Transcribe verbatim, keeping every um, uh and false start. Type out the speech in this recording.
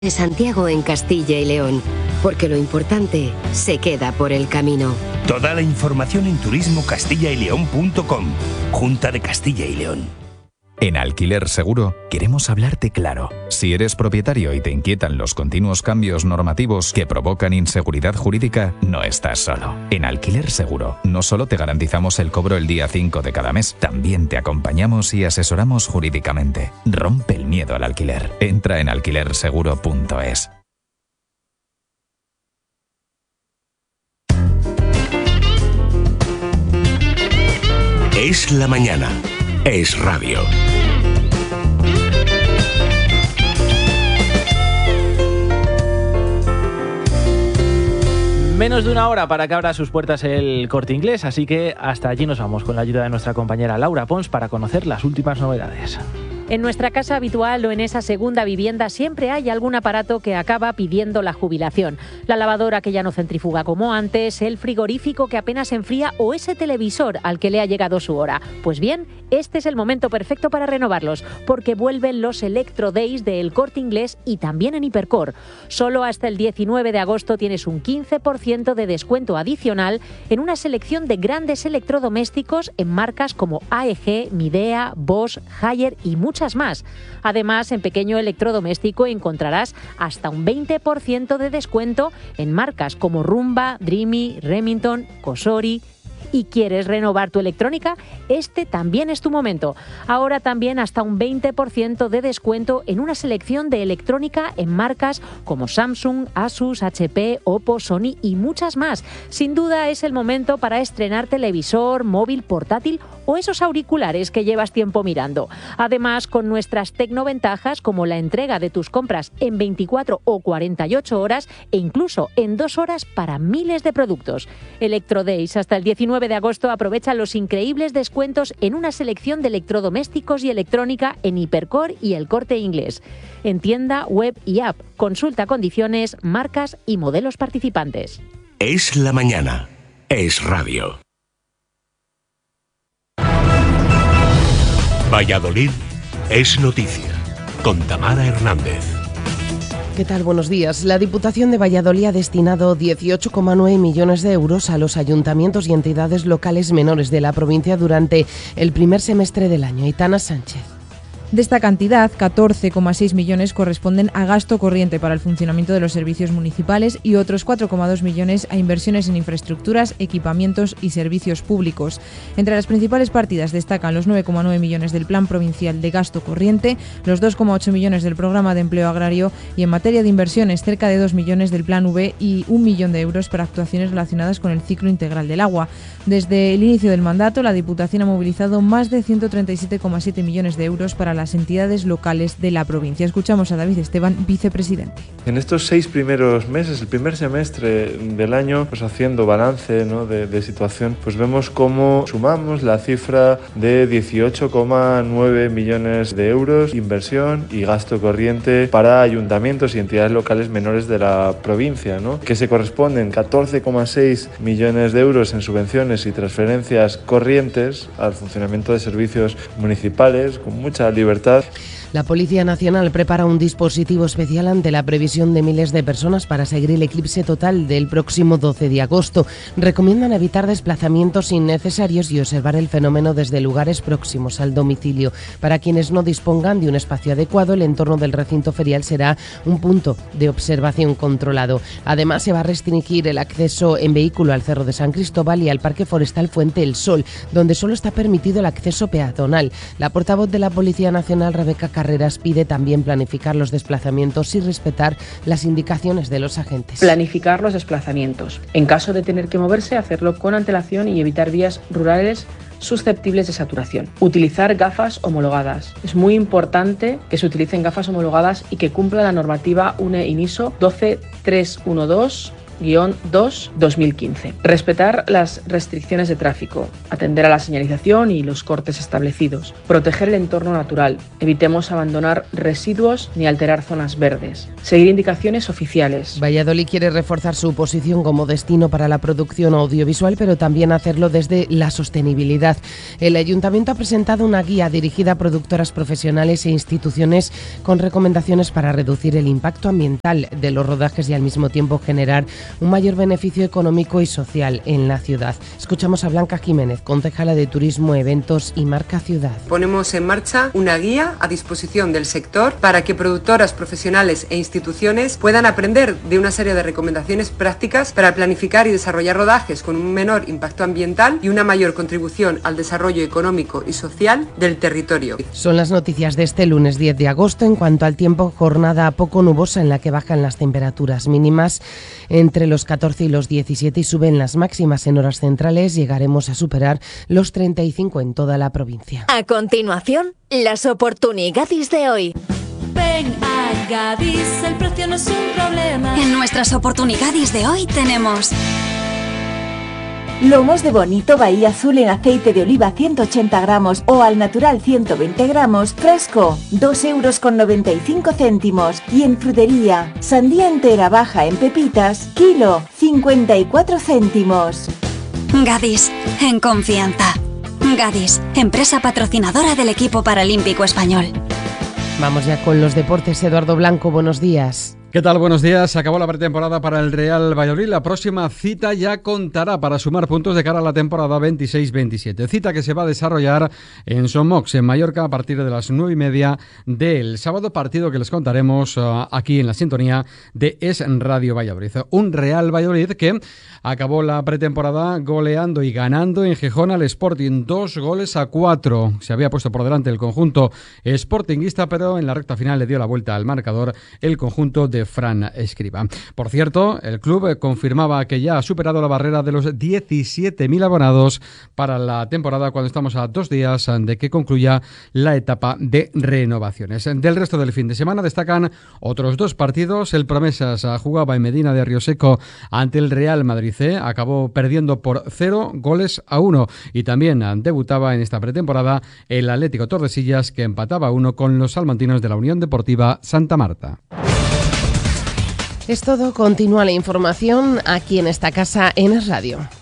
de Santiago en Castilla y León, porque lo importante se queda por el camino. Toda la información en turismo castilla y león punto com. Junta de Castilla y León. En Alquiler Seguro queremos hablarte claro. Si eres propietario y te inquietan los continuos cambios normativos que provocan inseguridad jurídica, no estás solo. En Alquiler Seguro no solo te garantizamos el cobro el día cinco de cada mes, también te acompañamos y asesoramos jurídicamente. Rompe el miedo al alquiler. Entra en alquiler seguro punto es. Es la mañana. Es radio. Menos de una hora para que abra sus puertas el Corte Inglés, así que hasta allí nos vamos con la ayuda de nuestra compañera Laura Pons para conocer las últimas novedades. En nuestra casa habitual o en esa segunda vivienda siempre hay algún aparato que acaba pidiendo la jubilación. La lavadora que ya no centrifuga como antes, el frigorífico que apenas enfría o ese televisor al que le ha llegado su hora. Pues bien, este es el momento perfecto para renovarlos, porque vuelven los Electro Days de El Corte Inglés y también en Hipercor. Solo hasta el diecinueve de agosto tienes un quince por ciento de descuento adicional en una selección de grandes electrodomésticos en marcas como A E G, Midea, Bosch, Haier y muchas más. Además, en pequeño electrodoméstico encontrarás hasta un veinte por ciento de descuento en marcas como Rumba, Dreamy, Remington, Cosori. ¿Y quieres renovar tu electrónica? Este también es tu momento. Ahora también hasta un veinte por ciento de descuento en una selección de electrónica en marcas como Samsung, Asus, H P, Oppo, Sony y muchas más. Sin duda es el momento para estrenar televisor, móvil, portátil o esos auriculares que llevas tiempo mirando. Además, con nuestras tecnoventajas como la entrega de tus compras en veinticuatro o cuarenta y ocho horas e incluso en dos horas para miles de productos. Electro Days hasta el diecinueve de agosto aprovecha los increíbles descuentos en una selección de electrodomésticos y electrónica en Hipercor y El Corte Inglés. En tienda, web y app. Consulta condiciones, marcas y modelos participantes. Es la mañana. Es radio. Valladolid es noticia. Con Tamara Hernández. ¿Qué tal? Buenos días. La Diputación de Valladolid ha destinado dieciocho coma nueve millones de euros a los ayuntamientos y entidades locales menores de la provincia durante el primer semestre del año. Aitana Sánchez. De esta cantidad, catorce coma seis millones corresponden a gasto corriente para el funcionamiento de los servicios municipales y otros cuatro coma dos millones a inversiones en infraestructuras, equipamientos y servicios públicos. Entre las principales partidas destacan los nueve coma nueve millones del Plan Provincial de Gasto Corriente, los dos coma ocho millones del Programa de Empleo Agrario y en materia de inversiones cerca de dos millones del Plan V y un millón de euros para actuaciones relacionadas con el ciclo integral del agua. Desde el inicio del mandato, la Diputación ha movilizado más de ciento treinta y siete coma siete millones de euros para la las entidades locales de la provincia. Escuchamos a David Esteban, vicepresidente. En estos seis primeros meses, el primer semestre del año, pues haciendo balance, ¿no?, de, de situación, pues vemos cómo sumamos la cifra de dieciocho coma nueve millones de euros, inversión y gasto corriente para ayuntamientos y entidades locales menores de la provincia, ¿no?, que se corresponden catorce coma seis millones de euros en subvenciones y transferencias corrientes al funcionamiento de servicios municipales con mucha libertad. La Policía Nacional prepara un dispositivo especial ante la previsión de miles de personas para seguir el eclipse total del próximo doce de agosto. Recomiendan evitar desplazamientos innecesarios y observar el fenómeno desde lugares próximos al domicilio. Para quienes no dispongan de un espacio adecuado, el entorno del recinto ferial será un punto de observación controlado. Además, se va a restringir el acceso en vehículo al Cerro de San Cristóbal y al Parque Forestal Fuente el Sol, donde solo está permitido el acceso peatonal. La portavoz de la Policía Nacional, Rebeca Carreras, pide también planificar los desplazamientos y respetar las indicaciones de los agentes. Planificar los desplazamientos. En caso de tener que moverse, hacerlo con antelación y evitar vías rurales susceptibles de saturación. Utilizar gafas homologadas. Es muy importante que se utilicen gafas homologadas y que cumpla la normativa U N E I N I S O doce mil trescientos doce guión dos barra dos mil quince. Respetar las restricciones de tráfico, atender a la señalización y los cortes establecidos, proteger el entorno natural, evitemos abandonar residuos ni alterar zonas verdes, seguir indicaciones oficiales. Valladolid quiere reforzar su posición como destino para la producción audiovisual, pero también hacerlo desde la sostenibilidad. El Ayuntamiento ha presentado una guía dirigida a productoras profesionales e instituciones con recomendaciones para reducir el impacto ambiental de los rodajes y al mismo tiempo generar un mayor beneficio económico y social en la ciudad. Escuchamos a Blanca Jiménez, concejala de Turismo, Eventos y Marca Ciudad. Ponemos en marcha una guía a disposición del sector para que productoras profesionales e instituciones puedan aprender de una serie de recomendaciones prácticas para planificar y desarrollar rodajes con un menor impacto ambiental y una mayor contribución al desarrollo económico y social del territorio. Son las noticias de este lunes diez de agosto. En cuanto al tiempo, jornada poco nubosa en la que bajan las temperaturas mínimas entre los catorce y los diecisiete y suben las máximas en horas centrales. Llegaremos a superar los treinta y cinco en toda la provincia. A continuación, las oportunidades de hoy. Ven a Gadis, el precio no es un problema. En nuestras oportunidades de hoy tenemos lomos de bonito Bahía Azul en aceite de oliva ciento ochenta gramos o al natural ciento veinte gramos, fresco, dos euros con noventa y cinco céntimos. Y en frutería, sandía entera baja en pepitas, kilo, cincuenta y cuatro céntimos. Gadis, en confianza. Gadis, empresa patrocinadora del equipo paralímpico español. Vamos ya con los deportes. Eduardo Blanco, buenos días. ¿Qué tal? Buenos días. Se acabó la pretemporada para el Real Valladolid. La próxima cita ya contará para sumar puntos de cara a la temporada veintiséis veintisiete. Cita que se va a desarrollar en Somox, en Mallorca, a partir de las nueve y media del sábado. Partido que les contaremos uh, aquí en la sintonía de Es Radio Valladolid. Un Real Valladolid que acabó la pretemporada goleando y ganando en Gijón al Sporting. Dos goles a cuatro. Se había puesto por delante el conjunto sportinguista, pero en la recta final le dio la vuelta al marcador el conjunto de Fran Escriba. Por cierto, el club confirmaba que ya ha superado la barrera de los diecisiete mil abonados para la temporada, cuando estamos a dos días de que concluya la etapa de renovaciones. Del resto del fin de semana destacan otros dos partidos. El Promesas jugaba en Medina de Rioseco ante el Real Madrid C, acabó perdiendo por cero goles a uno, y también debutaba en esta pretemporada el Atlético Tordesillas, que empataba a uno con los salmantinos de la Unión Deportiva Santa Marta. Es todo. Continúa la información aquí en esta casa en Es Radio.